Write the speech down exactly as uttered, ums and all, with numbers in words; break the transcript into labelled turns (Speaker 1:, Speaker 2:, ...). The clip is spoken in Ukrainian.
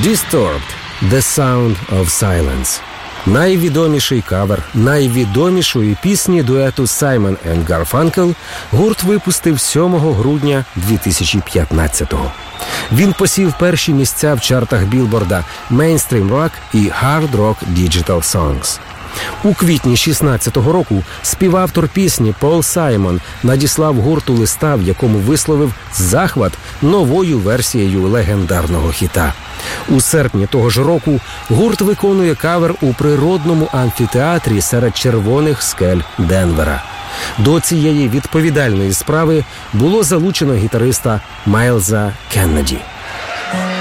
Speaker 1: Disturbed – The Sound of Silence. Найвідоміший кавер найвідомішої пісні дуету Simon енд Garfunkel гурт випустив сьомого грудня дві тисячі п'ятнадцятого. Він посів перші місця в чартах Білборда Mainstream Rock і Hard Rock Digital Songs. У квітні шістнадцятого року співавтор пісні Пол Саймон надіслав гурту листа, в якому висловив захват новою версією легендарного хіта. У серпні того ж року гурт виконує кавер у природному амфітеатрі серед червоних скель Денвера. До цієї відповідальної справи було залучено гітариста Майлза Кеннеді.